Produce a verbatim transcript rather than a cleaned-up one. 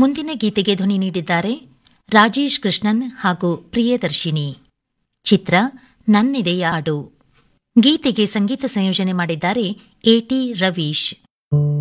ಮುಂದಿನ ಗೀತೆಗೆ ಧ್ವನಿ ನೀಡಿದ್ದಾರೆ ರಾಜೇಶ್ ಕೃಷ್ಣನ್ ಹಾಗೂ ಪ್ರಿಯದರ್ಶಿನಿ. ಚಿತ್ರ ನನ್ನೆದೆಯ ಹಾಡು. ಗೀತೆಗೆ ಸಂಗೀತ ಸಂಯೋಜನೆ ಮಾಡಿದ್ದಾರೆ ಎ ಟಿ ರವೀಶ್.